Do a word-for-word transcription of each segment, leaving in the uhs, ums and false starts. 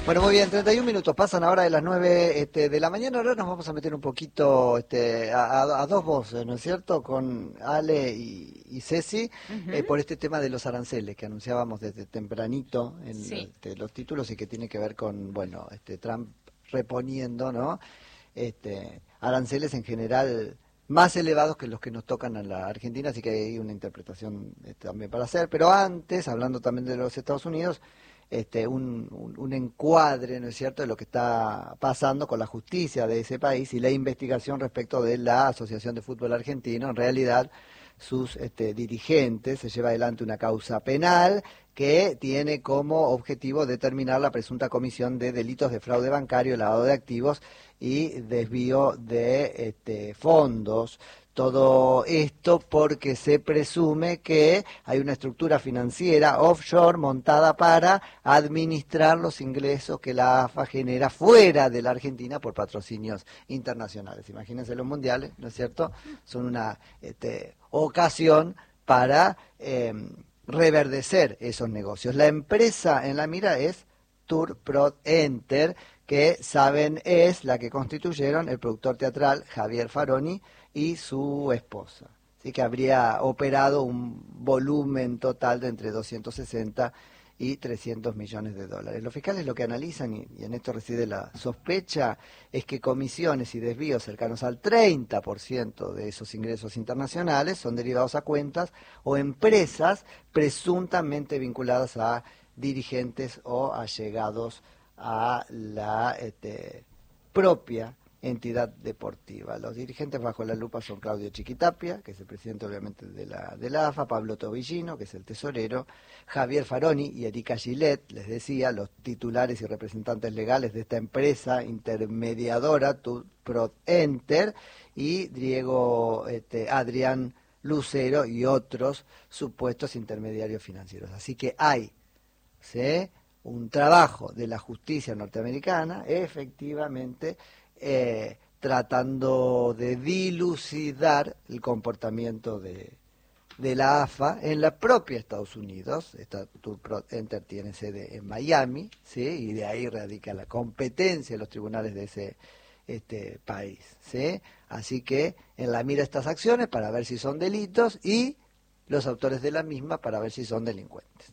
Bueno, muy bien, treinta y un minutos pasan ahora de las nueve este, de la mañana. Ahora nos vamos a meter un poquito este, a, a, a dos voces, ¿no es cierto? Con Ale y, y Ceci, uh-huh. eh, por este tema de los aranceles que anunciábamos desde tempranito en sí. este, los títulos y que tiene que ver con, bueno, este, Trump reponiendo, ¿no? Este, aranceles en general más elevados que los que nos tocan a la Argentina, así que hay una interpretación este, también para hacer. Pero antes, hablando también de los Estados Unidos, Este, un, un, un encuadre, ¿no es cierto?, de lo que está pasando con la justicia de ese país y la investigación respecto de la Asociación de Fútbol Argentino. En realidad, sus este, dirigentes, se lleva adelante una causa penal que tiene como objetivo determinar la presunta comisión de delitos de fraude bancario, lavado de activos y desvío de este, fondos. Todo esto porque se presume que hay una estructura financiera offshore montada para administrar los ingresos que la A F A genera fuera de la Argentina por patrocinios internacionales. Imagínense los mundiales, ¿no es cierto? Son una este, ocasión para eh, reverdecer esos negocios. La empresa en la mira es Tour Pro Enter, que saben es la que constituyeron el productor teatral Javier Faroni y su esposa. Así que habría operado un volumen total de entre doscientos sesenta y trescientos millones de dólares. Los fiscales lo que analizan, y, y en esto reside la sospecha, es que comisiones y desvíos cercanos al treinta por ciento de esos ingresos internacionales son derivados a cuentas o empresas presuntamente vinculadas a dirigentes o allegados a la este, propia entidad deportiva. Los dirigentes bajo la lupa son Claudio Chiquitapia, que es el presidente obviamente de la, de la A F A, Pablo Tobillino, que es el tesorero, Javier Faroni y Erika Gillet, les decía, los titulares y representantes legales de esta empresa intermediadora, Pro Enter, y Diego este, Adrián Lucero y otros supuestos intermediarios financieros. Así que hay, ¿sí?, un trabajo de la justicia norteamericana, efectivamente, eh, tratando de dilucidar el comportamiento de, de la A F A en la propia Estados Unidos. Esta Tour Pro Enter tiene sede en Miami, ¿sí?, y de ahí radica la competencia de los tribunales de ese este país, ¿sí? Así que en la mira estas acciones para ver si son delitos y los autores de la misma para ver si son delincuentes.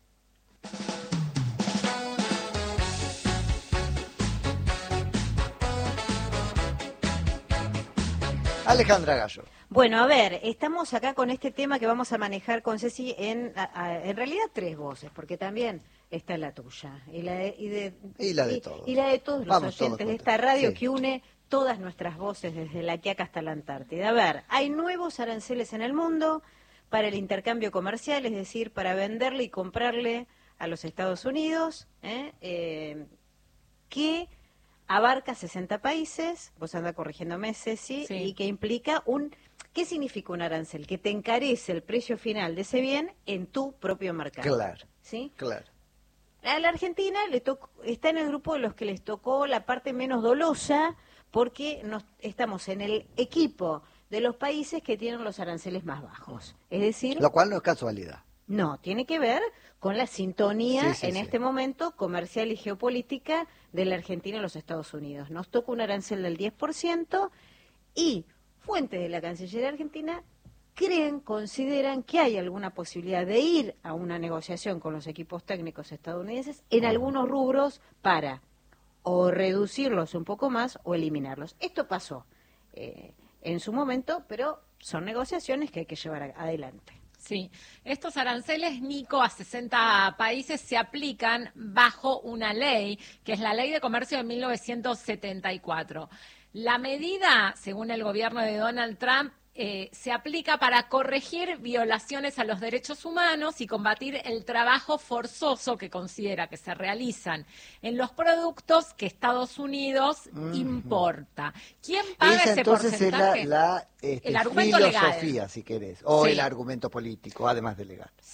Alejandra Gallo. Bueno, a ver, estamos acá con este tema que vamos a manejar con Ceci en, a, a, en realidad tres voces, porque también está la tuya y la de, y de, y la de y, todos, y la de todos vamos los oyentes todos de esta radio, sí, sí, que une todas nuestras voces desde la Quiaca hasta la Antártida. A ver, hay nuevos aranceles en el mundo para el intercambio comercial, es decir, para venderle y comprarle a los Estados Unidos, ¿eh? Eh, que abarca sesenta países, vos anda corrigiéndome, Ceci, sí, y que implica un... ¿Qué significa un arancel? Que te encarece el precio final de ese bien en tu propio mercado. Claro, ¿sí? claro. A la Argentina le tocó, está en el grupo de los que les tocó la parte menos dolosa, porque nos, estamos en el equipo de los países que tienen los aranceles más bajos. Es decir... Lo cual no es casualidad. No, tiene que ver con la sintonía sí, sí, en sí. este momento comercial y geopolítica de la Argentina y los Estados Unidos. Nos toca un arancel del diez por ciento y fuentes de la Cancillería Argentina creen, consideran que hay alguna posibilidad de ir a una negociación con los equipos técnicos estadounidenses en algunos rubros para o reducirlos un poco más o eliminarlos. Esto pasó eh, en su momento, pero son negociaciones que hay que llevar adelante. Sí, estos aranceles, Nico, a sesenta países se aplican bajo una ley, que es la Ley de Comercio de mil novecientos setenta y cuatro. La medida, según el gobierno de Donald Trump, eh, se aplica para corregir violaciones a los derechos humanos y combatir el trabajo forzoso que considera que se realizan en los productos que Estados Unidos uh-huh. importa. ¿Quién paga Esa, ese entonces porcentaje? Es la, la este, el argumento filosofía, legal, si querés, o sí. el argumento político, además de legal. Sí,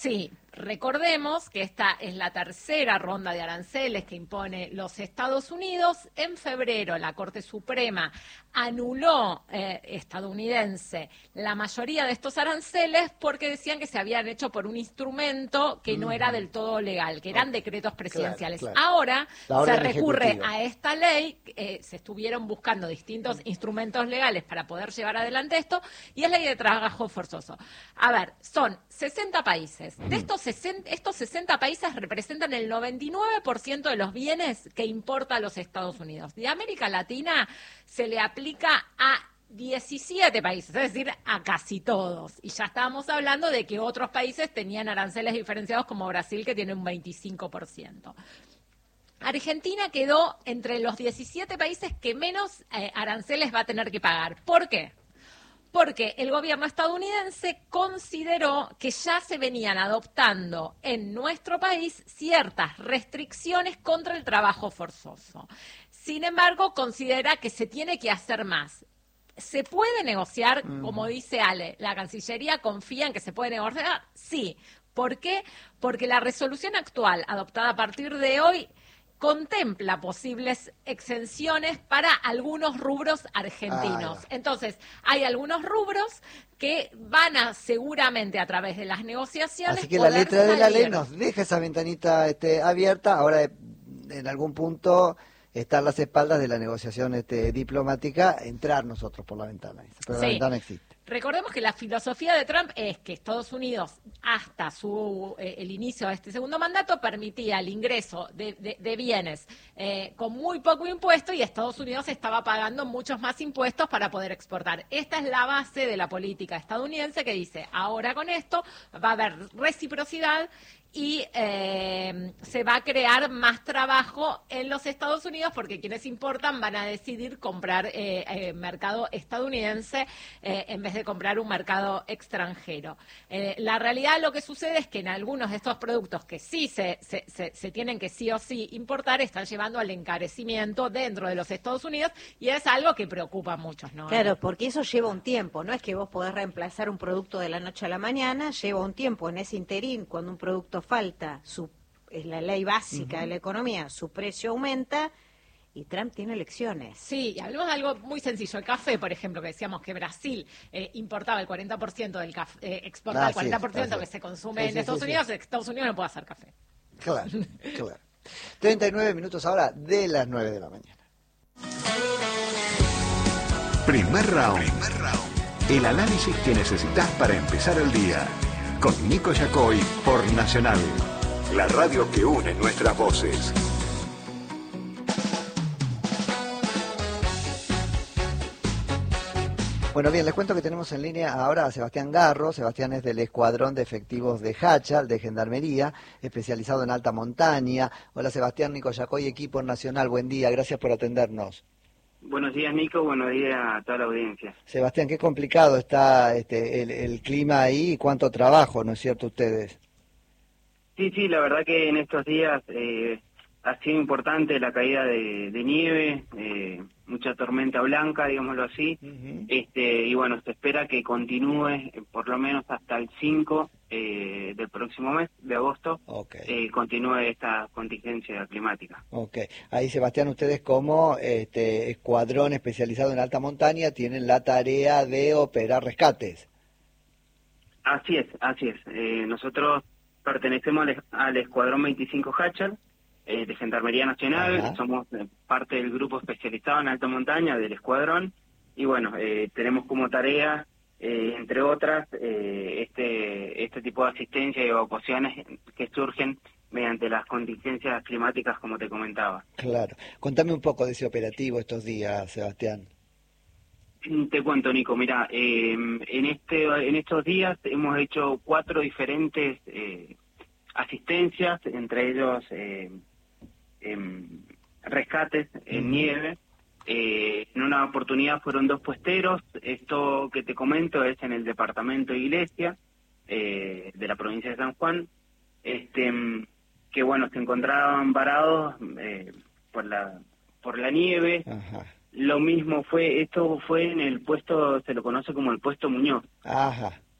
recordemos que esta es la tercera ronda de aranceles que impone los Estados Unidos. En febrero la Corte Suprema anuló eh, estadounidense la mayoría de estos aranceles porque decían que se habían hecho por un instrumento que no era del todo legal, que eran okay. decretos presidenciales. Claro, claro. Ahora se recurre a esta ley, eh, se estuvieron buscando distintos mm. instrumentos legales para poder llevar adelante esto, y es ley de trabajo forzoso. A ver, son sesenta países. De estos sesenta, estos sesenta países representan el noventa y nueve por ciento de los bienes que importa a los Estados Unidos. De América Latina se le aplica a diecisiete países, es decir, a casi todos. Y ya estábamos hablando de que otros países tenían aranceles diferenciados, como Brasil, que tiene un veinticinco por ciento. Argentina quedó entre los diecisiete países que menos eh, aranceles va a tener que pagar. ¿Por qué? Porque el gobierno estadounidense consideró que ya se venían adoptando en nuestro país ciertas restricciones contra el trabajo forzoso. Sin embargo, considera que se tiene que hacer más. ¿Se puede negociar? Mm. Como dice Ale, ¿la Cancillería confía en que se puede negociar? Sí. ¿Por qué? Porque la resolución actual, adoptada a partir de hoy, contempla posibles exenciones para algunos rubros argentinos. Ah, Entonces, hay algunos rubros que van a seguramente a través de las negociaciones. Así que la letra salir. de la ley nos deja esa ventanita este, abierta. Ahora, en algún punto, estar a las espaldas de la negociación este, diplomática, entrar nosotros por la ventana. Pero sí. La ventana existe. Recordemos que la filosofía de Trump es que Estados Unidos, hasta su eh, el inicio de este segundo mandato, permitía el ingreso de, de, de bienes eh, con muy poco impuesto, y Estados Unidos estaba pagando muchos más impuestos para poder exportar. Esta es la base de la política estadounidense, que dice, ahora con esto va a haber reciprocidad y eh, se va a crear más trabajo en los Estados Unidos, porque quienes importan van a decidir comprar eh, eh, mercado estadounidense eh, en vez de comprar un mercado extranjero. Eh, la realidad, lo que sucede es que en algunos de estos productos que sí se, se, se, se tienen que sí o sí importar, están llevando al encarecimiento dentro de los Estados Unidos, y es algo que preocupa a muchos, ¿no? Claro, porque eso lleva un tiempo, no es que vos podés reemplazar un producto de la noche a la mañana, lleva un tiempo. En ese interín, cuando un producto falta, su, es la ley básica uh-huh. de la economía, su precio aumenta, y Trump tiene elecciones. Sí, y hablemos de algo muy sencillo. El café, por ejemplo, que decíamos que Brasil eh, importaba el cuarenta por ciento del café, eh, exportaba ah, el cuarenta por ciento sí, que se consume sí, en sí, Estados sí, Unidos, sí. Estados Unidos no puede hacer café. Claro, claro. treinta y nueve minutos ahora de las nueve de la mañana. Primer round. Primer round. El análisis que necesitas para empezar el día. Con Nico Yacoy por Nacional, la radio que une nuestras voces. Bueno, bien, les cuento que tenemos en línea ahora a Sebastián Garro. Sebastián es del Escuadrón de Efectivos de Hachal, de Gendarmería, especializado en alta montaña. Hola Sebastián, Nico Yacoy, equipo Nacional, buen día, gracias por atendernos. Buenos días, Nico. Buenos días a toda la audiencia. Sebastián, qué complicado está este el, el clima ahí y cuánto trabajo, ¿no es cierto, ustedes? Sí, sí, la verdad que en estos días eh, ha sido importante la caída de, de nieve, eh, mucha tormenta blanca, digámoslo así, uh-huh. este y bueno, se espera que continúe eh, por lo menos hasta el cinco eh, del próximo mes, de agosto, okay. eh, continúe esta contingencia climática. Ok, ahí Sebastián, ustedes como este escuadrón especializado en alta montaña tienen la tarea de operar rescates. Así es, así es. Eh, nosotros pertenecemos al, al Escuadrón veinticinco Hachal, eh, de Gendarmería Nacional. Ajá. Somos eh, parte del grupo especializado en alta montaña del escuadrón, y bueno, eh, tenemos como tarea, eh, entre otras, eh, este este tipo de asistencia y evacuaciones que surgen mediante las contingencias climáticas, como te comentaba. Claro. Contame un poco de ese operativo estos días, Sebastián. Te cuento, Nico, mira, eh, en este en estos días hemos hecho cuatro diferentes eh, asistencias, entre ellos eh, eh, rescates en uh-huh. nieve. Eh, en una oportunidad fueron dos puesteros. Esto que te comento es en el departamento de Iglesia, eh, de la provincia de San Juan, este que bueno, se encontraban varados eh, por la por la nieve. Ajá. Lo mismo fue, esto fue en el puesto, se lo conoce como el puesto Muñoz. Ajá.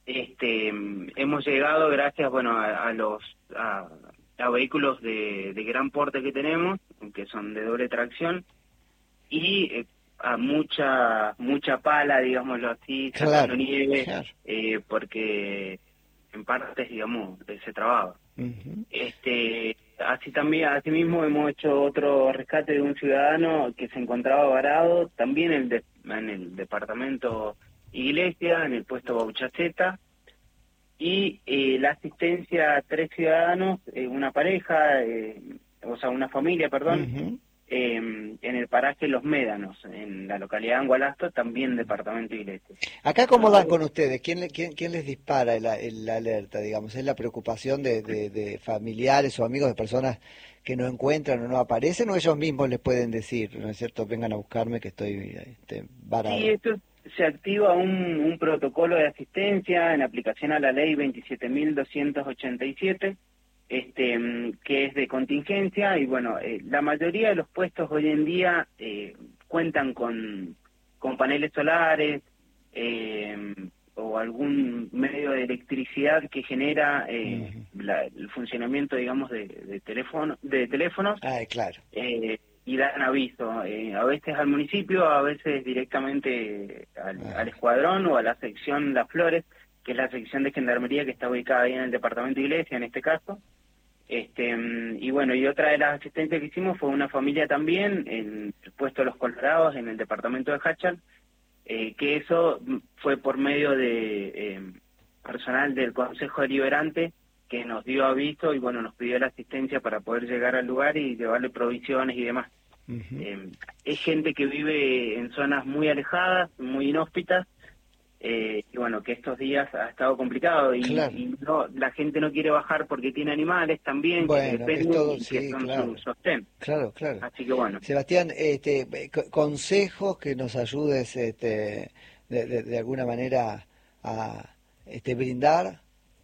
este, hemos llegado gracias, bueno, a, a los a, a vehículos de, de gran porte que tenemos, que son de doble tracción, y eh, a mucha mucha pala, digámoslo así, claro, sacando nieve, claro. eh, porque en partes, digamos, se trababa. Uh-huh. Este, así también, así mismo hemos hecho otro rescate de un ciudadano que se encontraba varado, también en el, de, en el departamento Iglesia, en el puesto Bauchaceta, y eh, la asistencia a tres ciudadanos, eh, una pareja, eh, o sea, una familia, perdón, uh-huh. eh, en el paraje Los Médanos, en la localidad de Angualasto, también departamento Iglesia. ¿Acá cómo dan con ustedes? ¿Quién, quién, quién les dispara el, el alerta, digamos? ¿Es la preocupación de, de, de familiares o amigos de personas que no encuentran o no aparecen, o ellos mismos les pueden decir, ¿no es cierto? Vengan a buscarme que estoy este, varado. Sí, esto se activa un, un protocolo de asistencia en aplicación a la ley veintisiete mil doscientos ochenta y siete, este, que es de contingencia, y bueno, eh, la mayoría de los puestos hoy en día eh, cuentan con, con paneles solares eh, o algún medio de electricidad que genera eh, uh-huh. la, el funcionamiento, digamos, de, de teléfono, de teléfonos. Ah, claro. Eh, y dan aviso, eh, a veces al municipio, a veces directamente al, ah. al escuadrón o a la sección Las Flores, que es la sección de gendarmería que está ubicada ahí en el departamento Iglesia, en este caso. Este, y bueno, y otra de las asistencias que hicimos fue una familia también, en el puesto de Los Colorados, en el departamento de Hachal, eh, que eso fue por medio de eh, personal del Consejo Deliberante, que nos dio aviso y bueno, nos pidió la asistencia para poder llegar al lugar y llevarle provisiones y demás. Uh-huh. Eh, es gente que vive en zonas muy alejadas, muy inhóspitas, eh, y bueno, que estos días ha estado complicado y, claro. y no, la gente no quiere bajar porque tiene animales también, bueno, que dependen todo, y sí, que son claro. su sostén. Claro, claro. Así que bueno. Sebastián, este, consejos que nos ayudes este, de, de, de alguna manera a este, brindar.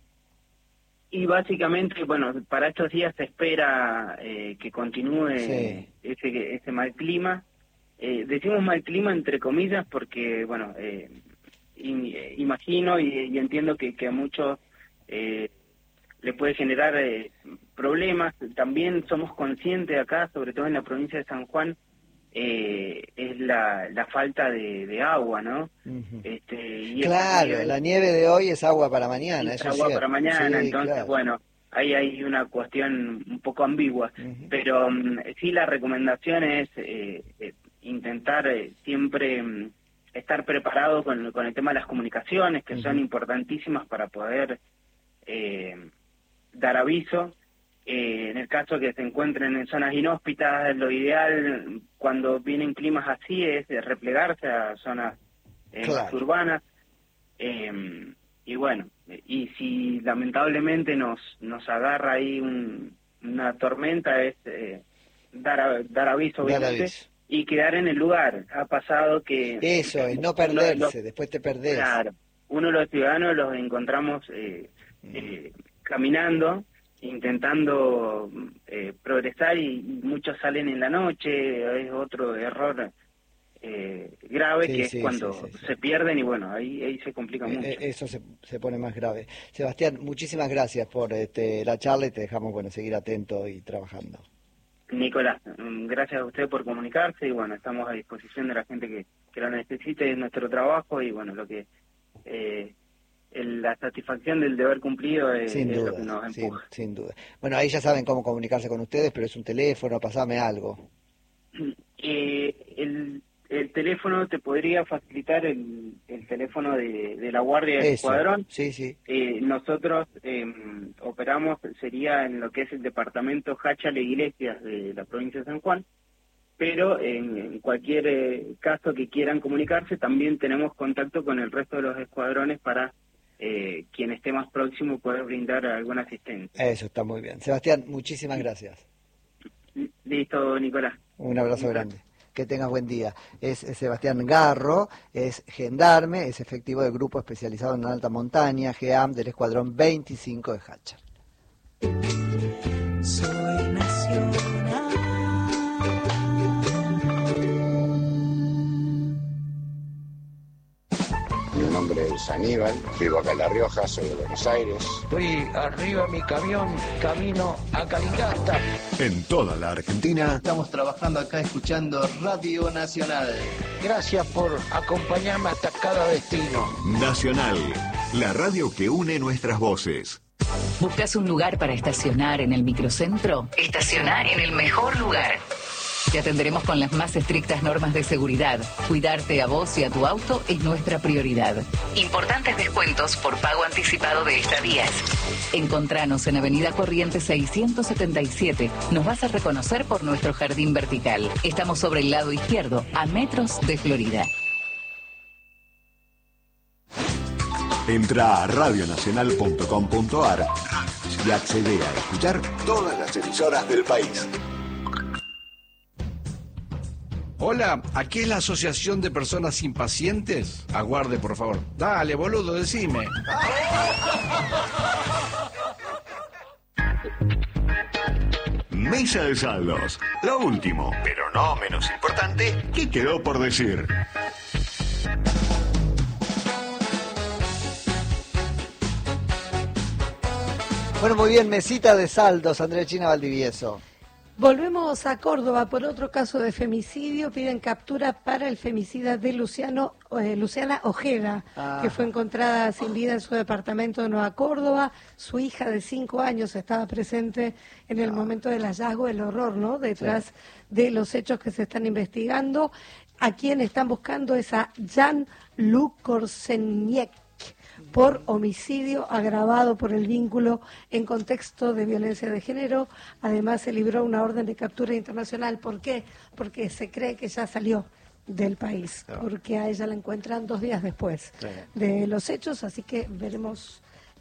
Y básicamente, bueno, para estos días se espera eh, que continúe sí. ese, ese mal clima. Eh, decimos mal clima entre comillas porque, bueno, eh, in, eh, imagino y, y entiendo que, que a muchos eh, le puede generar eh, problemas. También somos conscientes acá, sobre todo en la provincia de San Juan, eh, es la, la falta de, de agua, ¿no? Uh-huh. Este, y claro, nieve, la nieve de hoy es agua para mañana. Es eso agua es para mañana, sí, entonces, claro. bueno, ahí hay una cuestión un poco ambigua, uh-huh. pero um, sí la recomendación es eh, eh, intentar eh, siempre um, estar preparado con, con el tema de las comunicaciones, que uh-huh. son importantísimas para poder eh, dar aviso. Eh, en el caso que se encuentren en zonas inhóspitas, lo ideal cuando vienen climas así es replegarse a zonas eh, claro. más urbanas. Eh, y bueno, y si lamentablemente nos nos agarra ahí un, una tormenta, es eh, dar, a, dar aviso, dar aviso y quedar en el lugar. Ha pasado que... Eso es, no perderse, los, después te perdés. Claro, uno de los ciudadanos los encontramos eh, mm. eh, caminando, intentando eh, progresar y, y muchos salen en la noche. Es otro error eh, grave sí, que sí, es cuando sí, sí, se sí. pierden y bueno, ahí ahí se complica mucho. Eh, eso se, se pone más grave. Sebastián, muchísimas gracias por este, la charla y te dejamos bueno seguir atento y trabajando. Nicolás, gracias a usted por comunicarse y bueno, estamos a disposición de la gente que, que lo necesite en nuestro trabajo y bueno, lo que... Eh, El, la satisfacción del deber cumplido es, sin es duda, lo que nos empuja. Sin, sin duda. Bueno, ahí ya saben cómo comunicarse con ustedes, pero es un teléfono, pasame algo. Eh, el, el teléfono te podría facilitar el, el teléfono de, de la Guardia del Eso. Escuadrón. Sí, sí. Eh, nosotros eh, operamos, sería en lo que es el departamento Hachal e Iglesias de la provincia de San Juan, pero en, en cualquier eh, caso que quieran comunicarse, también tenemos contacto con el resto de los escuadrones para Eh, quien esté más próximo poder brindar alguna asistencia. Eso está muy bien. Sebastián, muchísimas gracias. Listo, Nicolás. Un abrazo grande. Que tengas buen día. Es, es Sebastián Garro, es gendarme, es efectivo del grupo especializado en alta montaña, G A M, del Escuadrón veinticinco de Hachal. Soy nacional. Mi nombre es es Aníbal, vivo acá en La Rioja, soy de Buenos Aires. Estoy arriba de mi camión, camino a Calingasta. En toda la Argentina. Estamos trabajando acá escuchando Radio Nacional. Gracias por acompañarme hasta cada destino. Nacional, la radio que une nuestras voces. ¿Buscas un lugar para estacionar en el microcentro? Estaciona en el mejor lugar. Te atenderemos con las más estrictas normas de seguridad. Cuidarte a vos y a tu auto es nuestra prioridad. Importantes descuentos por pago anticipado de estadías. Encontranos en Avenida Corrientes seiscientos setenta y siete. Nos vas a reconocer por nuestro jardín vertical. Estamos sobre el lado izquierdo, a metros de Florida. Entra a radio nacional punto com punto a r y accede a escuchar todas las emisoras del país. Hola, ¿aquí es la Asociación de Personas Impacientes? Aguarde, por favor. Dale, boludo, decime. Mesa de saldos. Lo último, pero no menos importante, ¿qué quedó por decir? Bueno, muy bien, mesita de saldos, Andrea China Valdivieso. Volvemos a Córdoba por otro caso de femicidio. Piden captura para el femicida de Luciano, eh, Luciana Ojeda, ah. que fue encontrada sin vida en su departamento de Nueva Córdoba. Su hija de cinco años estaba presente en el ah. momento del hallazgo, el horror, ¿no? Detrás sí. de los hechos que se están investigando. A quien están buscando es a Jan-Luc Korsenniek, por homicidio agravado por el vínculo en contexto de violencia de género. Además, se libró una orden de captura internacional. ¿Por qué? Porque se cree que ya salió del país, no. porque a ella la encuentran dos días después sí. de los hechos, así que veremos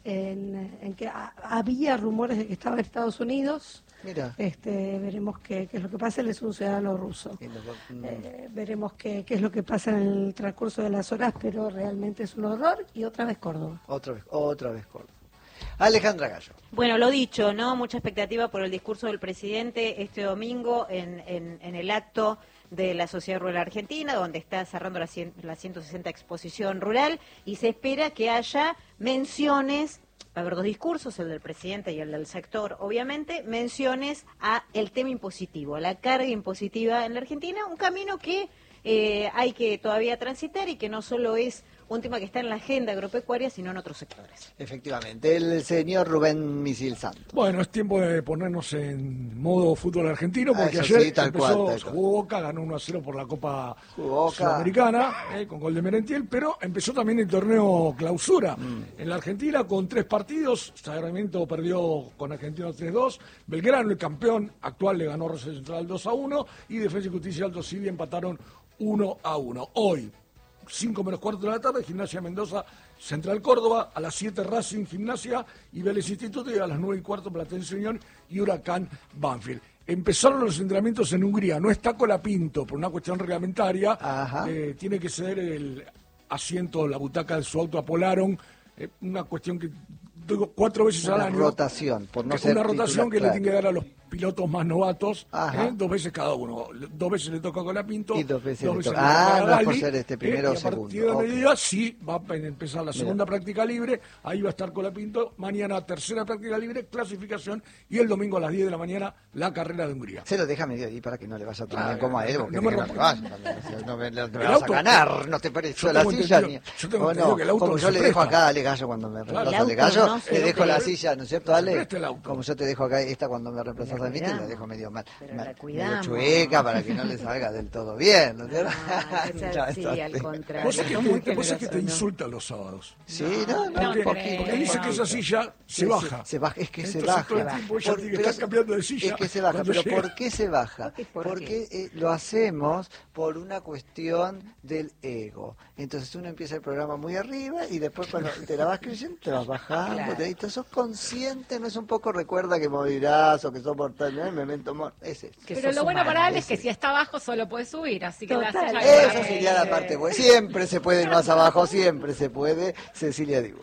en, en que a, había rumores de que estaba en Estados Unidos. Mira. Este, veremos qué, qué es lo que pasa. Él es un ciudadano ruso. No, eh, veremos qué, qué es lo que pasa en el transcurso de las horas, pero realmente es un horror. Y otra vez Córdoba. Otra vez, otra vez Córdoba. Alejandra Gallo. Bueno, lo dicho, ¿no? Mucha expectativa por el discurso del presidente este domingo en, en, en el acto de la Sociedad Rural Argentina, donde está cerrando la, la ciento sesenta exposición rural, y se espera que haya menciones. Va a haber dos discursos, el del presidente y el del sector, obviamente, menciones a el tema impositivo, a la carga impositiva en la Argentina, un camino que eh, hay que todavía transitar y que no solo es un tema que está en la agenda agropecuaria, sino en otros sectores. Efectivamente. El señor Rubén Misil Santos. Bueno, es tiempo de ponernos en modo fútbol argentino, porque ah, ayer sí, tal empezó, cual, tal jugó Boca, ganó uno a cero por la Copa Sudamericana, eh, con gol de Merentiel, pero empezó también el torneo clausura mm. en la Argentina con tres partidos. Sarmiento perdió con Argentinos tres dos, Belgrano, el campeón actual, le ganó Rosario Central dos a uno, y Defensa y Justicia Alto Civil empataron uno a uno. Hoy, cinco menos cuarto de la tarde, Gimnasia Mendoza, Central Córdoba, a las siete Racing Gimnasia y Vélez Instituto, y a las nueve y cuarto Platense Unión y Huracán Banfield. Empezaron los entrenamientos en Hungría, no está Colapinto por una cuestión reglamentaria, eh, tiene que ceder el asiento, la butaca de su auto a Polaron, eh, una cuestión que digo, cuatro veces una al año. Rotación, por no ser una rotación titular, que claro. le tiene que dar a los pilotos más novatos, ¿eh? dos veces cada uno. Dos veces le toca a Colapinto. Y dos veces, dos le veces toca. le toca Ah, a no Galli, es por ser este primero ¿eh? o y a segundo. partir de Okay. medida sí va a empezar la segunda Mira. práctica libre. Ahí va a estar Colapinto. Mañana tercera práctica libre, clasificación. Y el domingo a las diez de la mañana la carrera de Hungría. Se lo deja medio ahí para que no le vaya tan Ah, bien como a él. no me rompa. No me, no me vas a ganar, no te parece la silla. Ni... Yo tengo bueno, que el auto como yo le dejo acá a Ale Gallo cuando me reemplaza Ale Gallo, le dejo la silla, ¿no es cierto, Ale? Como yo te dejo acá esta cuando me reemplazas a mí, te la dejo medio mal. Medio chueca para que no le salga del todo bien, ¿no es cierto? Ah, sí, al contrario. ¿Vos sabés que, que te insultan los sábados? Sí, no, no, porque, porque, porque dice que esa silla se sí, baja. Se baja, es que Entonces, se baja. Todo el tiempo ella Por, tiene que estar cambiando de silla. Es que se baja, pero llega. ¿por qué se baja? ¿Por Porque eh, lo hacemos por una cuestión del ego. Entonces uno empieza el programa muy arriba y después cuando te la vas creyendo te vas bajando, claro. te, te sos consciente, no es un poco recuerda que morirás o que sos mortal, ¿no? Memento mor, es eso. Pero lo bueno para él es que si está abajo solo puede subir, así que Total, la Eso sería la parte buena. Siempre se puede ir más abajo, siempre se puede. Cecilia Digo.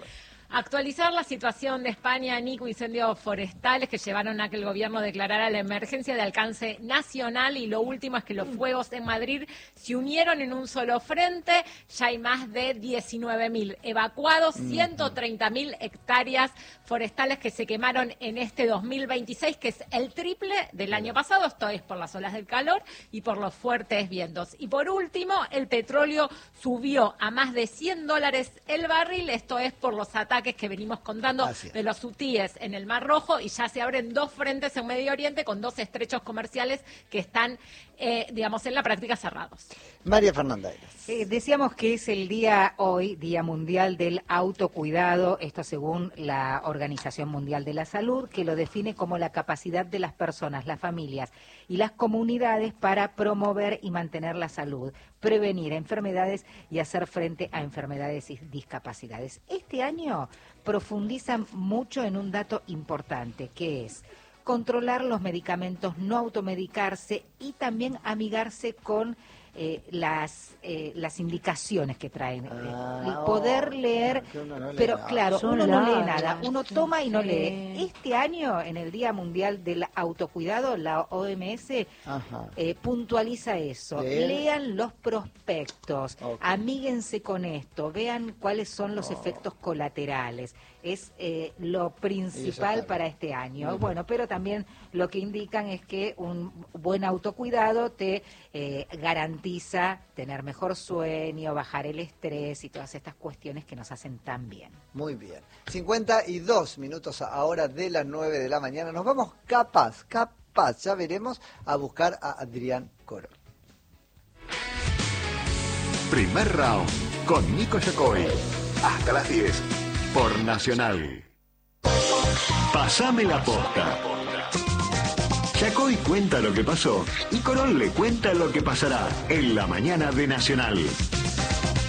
Actualizar la situación de España, Nico, incendios forestales que llevaron a que el gobierno declarara la emergencia de alcance nacional, y lo último es que los fuegos en Madrid se unieron en un solo frente. Ya hay más de diecinueve mil evacuados, ciento treinta mil hectáreas forestales que se quemaron en este dos mil veintiséis, que es el triple del año pasado. Esto es por las olas del calor y por los fuertes vientos. Y por último, el petróleo subió a más de cien dólares el barril. Esto es por los ataques que venimos contando de los hutíes en el Mar Rojo, y ya se abren dos frentes en Medio Oriente con dos estrechos comerciales que están, eh, digamos, en la práctica cerrados. María Fernanda. Eh, decíamos que es el día hoy, Día Mundial del Autocuidado, esto según la Organización Mundial de la Salud, que lo define como la capacidad de las personas, las familias y las comunidades para promover y mantener la salud, prevenir enfermedades y hacer frente a enfermedades y discapacidades. Este año profundizan mucho en un dato importante, que es controlar los medicamentos, no automedicarse y también amigarse con eh, las eh, las indicaciones que traen. Ah, el poder leer, no pero nada. Claro, Son uno no lee nada, uno toma y no lee. Este año, en el Día Mundial del Autocuidado, la O M S eh, puntualiza eso. ¿Leer? Lean los prospectos, okay. Amíguense con esto, vean cuáles son los oh. efectos colaterales. Es eh, lo principal para este año. Uh-huh. Bueno, pero también lo que indican es que un buen autocuidado te eh, garantiza tener mejor sueño, bajar el estrés y todas estas cuestiones que nos hacen tan bien. Muy bien. cincuenta y dos minutos ahora de las nueve de la mañana. Nos vamos capaz, capaz, ya veremos, a buscar a Adrián Corol. Primer round con Nico Yacoy. Hasta las diez. Por Nacional. Pasame la posta. Yacoy cuenta lo que pasó y Corol le cuenta lo que pasará en la mañana de Nacional.